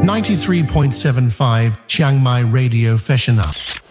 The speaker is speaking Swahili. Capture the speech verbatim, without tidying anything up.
ninety-three point seven five Chiang Mai Radio Feshana.